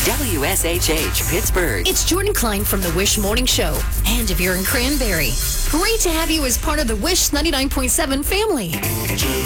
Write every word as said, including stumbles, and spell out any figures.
W S H H Pittsburgh. It's Jordan Klein from the Wish Morning Show. And if you're in Cranberry, great to have you as part of the Wish ninety-nine point seven family.